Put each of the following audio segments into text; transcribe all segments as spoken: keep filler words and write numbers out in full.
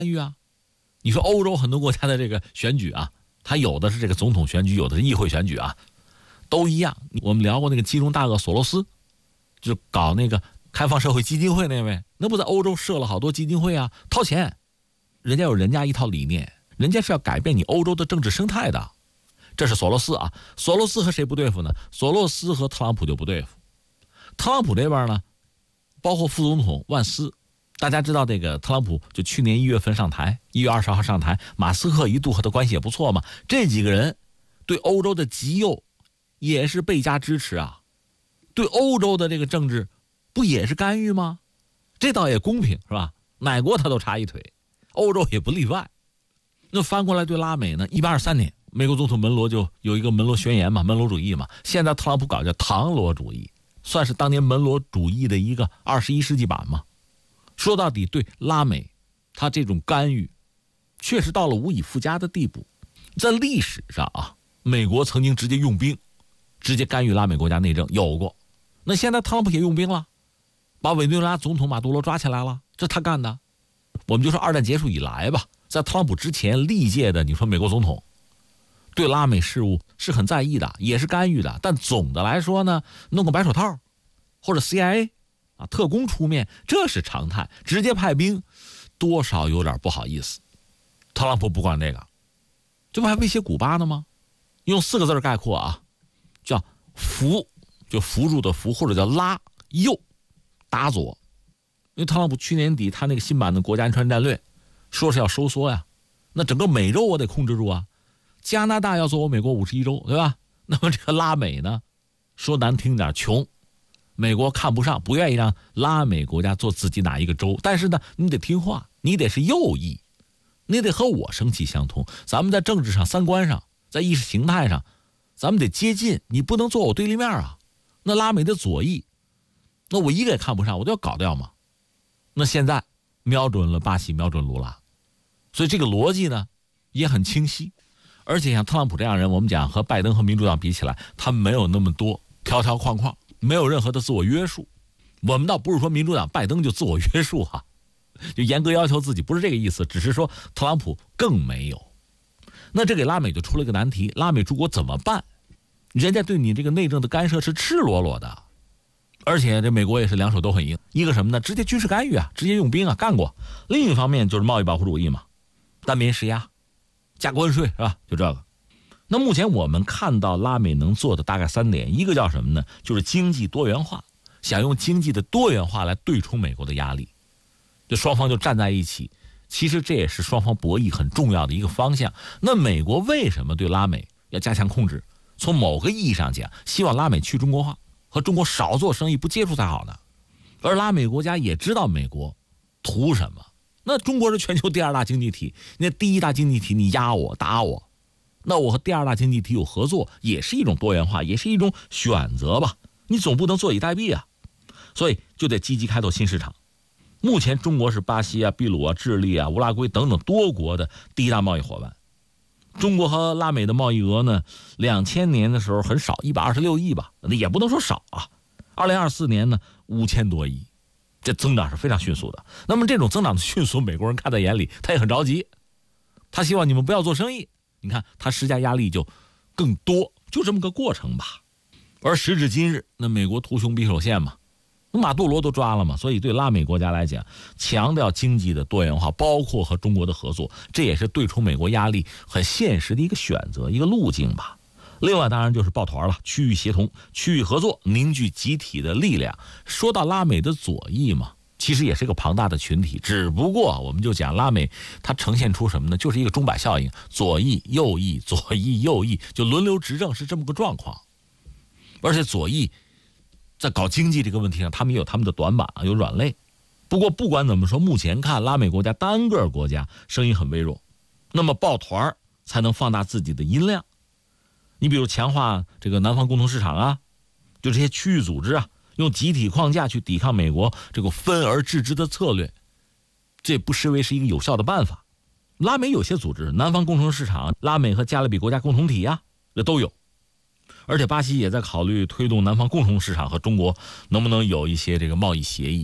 与啊。你说欧洲很多国家的这个选举啊，它有的是这个总统选举，有的是议会选举啊，都一样。我们聊过那个金融大鳄索罗斯，就搞那个开放社会基金会那位，那不在欧洲设了好多基金会啊，掏钱，人家有人家一套理念，人家是要改变你欧洲的政治生态的。这是索罗斯啊，索罗斯和谁不对付呢？索罗斯和特朗普就不对付。特朗普这边呢，包括副总统万斯，大家知道这个特朗普就去年一月份上台，一月二十号上台，马斯克一度和他关系也不错嘛，这几个人对欧洲的极右也是倍加支持啊，对欧洲的这个政治不也是干预吗？这倒也公平是吧？哪国他都插一腿，欧洲也不例外。那翻过来对拉美呢，一八二三年美国总统门罗就有一个门罗宣言嘛，门罗主义嘛，现在特朗普搞叫唐罗主义，算是当年门罗主义的一个二十一世纪版嘛。说到底，对拉美他这种干预确实到了无以复加的地步。在历史上啊，美国曾经直接用兵直接干预拉美国家内政有过，那现在特朗普也用兵了，把委内瑞拉总统马杜罗抓起来了，这他干的。我们就说二战结束以来吧，在特朗普之前历届的你说美国总统对拉美事务是很在意的，也是干预的，但总的来说呢，弄个白手套或者 C I A 啊特工出面，这是常态，直接派兵多少有点不好意思。特朗普不管这个，这不还威胁古巴呢吗？用四个字概括啊，叫扶，就扶住的扶，或者叫拉右打左。因为特朗普去年底他那个新版的国家安全战略说是要收缩呀，那整个美洲我得控制住啊，加拿大要做我美国五十一州，对吧？那么这个拉美呢，说难听点穷，美国看不上，不愿意让拉美国家做自己哪一个州，但是呢你得听话，你得是右翼，你得和我生气相通，咱们在政治上三观上，在意识形态上咱们得接近，你不能坐我对立面啊。那拉美的左翼，那我一个也看不上，我都要搞掉嘛。那现在瞄准了巴西，瞄准卢拉，所以这个逻辑呢也很清晰。而且像特朗普这样人，我们讲和拜登和民主党比起来，他没有那么多条条框框，没有任何的自我约束。我们倒不是说民主党拜登就自我约束哈、啊，就严格要求自己，不是这个意思，只是说特朗普更没有。那这给拉美就出了一个难题，拉美诸国怎么办？人家对你这个内政的干涉是赤裸裸的，而且这美国也是两手都很硬。一个什么呢？直接军事干预啊，直接用兵啊，干过。另一方面就是贸易保护主义嘛，单边施压，加关税是吧？就这个。那目前我们看到拉美能做的大概三点，一个叫什么呢？就是经济多元化，想用经济的多元化来对冲美国的压力，这双方就站在一起。其实这也是双方博弈很重要的一个方向。那美国为什么对拉美要加强控制？从某个意义上讲，希望拉美去中国化，和中国少做生意，不接触才好呢。而拉美国家也知道美国图什么，那中国是全球第二大经济体，那第一大经济体你压我打我，那我和第二大经济体有合作，也是一种多元化，也是一种选择吧。你总不能坐以待毙啊，所以就得积极开拓新市场。目前中国是巴西啊、秘鲁啊、智利啊、乌拉圭等等多国的第一大贸易伙伴。中国和拉美的贸易额呢，两千年的时候很少，一百二十六亿吧，也不能说少啊。二零二四年呢，五千多亿，这增长是非常迅速的。那么这种增长的迅速，美国人看在眼里，他也很着急，他希望你们不要做生意。你看他施加压力就更多，就这么个过程吧。而时至今日，那美国图穷匕首现嘛，马杜罗都抓了嘛，所以对拉美国家来讲，强调经济的多元化，包括和中国的合作，这也是对冲美国压力很现实的一个选择，一个路径吧。另外当然就是抱团了，区域协同、区域合作，凝聚集体的力量。说到拉美的左翼嘛，其实也是一个庞大的群体，只不过我们就讲拉美它呈现出什么呢？就是一个钟摆效应，左翼右翼左翼右翼，就轮流执政，是这么个状况。而且左翼在搞经济这个问题上，他们也有他们的短板啊，有软肋。不过不管怎么说，目前看拉美国家单个国家声音很微弱，那么抱团才能放大自己的音量。你比如强化这个南方共同市场啊，就这些区域组织啊，用集体框架去抵抗美国这个分而治之的策略，这不失为是一个有效的办法。拉美有些组织，南方共同市场、拉美和加勒比国家共同体啊，这都有。而且巴西也在考虑推动南方共同市场和中国能不能有一些这个贸易协议。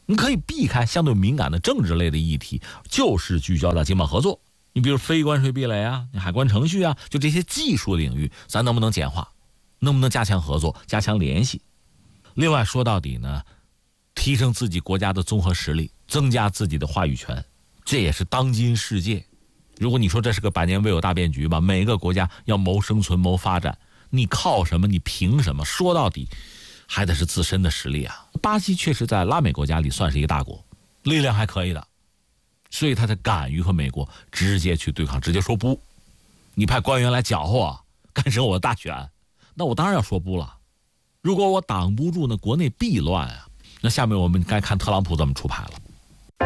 你可以避开相对敏感的政治类的议题，就是聚焦到经贸合作。你比如非关税壁垒啊，海关程序啊，就这些技术领域，咱能不能简化？能不能加强合作、加强联系？另外说到底呢，提升自己国家的综合实力，增加自己的话语权，这也是当今世界。如果你说这是个百年未有大变局吧，每个国家要谋生存、谋发展，你靠什么？你凭什么？说到底，还得是自身的实力啊。巴西确实在拉美国家里算是一个大国，力量还可以的，所以他才敢于和美国直接去对抗，直接说不。你派官员来搅和啊，干涉我的大选，那我当然要说不了。如果我挡不住，那国内必乱啊。那下面我们该看特朗普怎么出牌了。